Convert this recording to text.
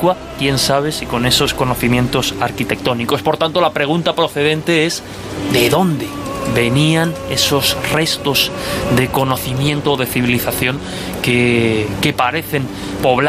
antigua, quién sabe si con esos conocimientos arquitectónicos. Por tanto, la pregunta procedente es: ¿de dónde venían esos restos de conocimiento o de civilización que parecen poblar